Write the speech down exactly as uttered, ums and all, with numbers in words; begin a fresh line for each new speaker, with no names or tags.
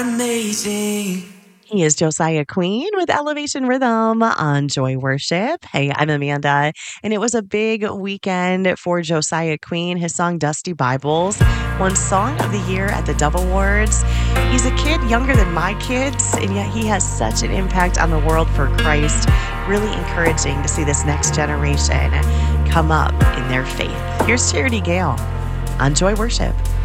Amazing.
He is Josiah Queen with Elevation Rhythm on Joy Worship. Hey, I'm Amanda, and it was a big weekend for Josiah Queen. His song Dusty Bibles won Song of the Year at the Dove Awards. He's a kid younger than my kids, and yet he has such an impact on the world for Christ. Really encouraging to see this next generation come up in their faith. Here's Charity Gale on Joy Worship.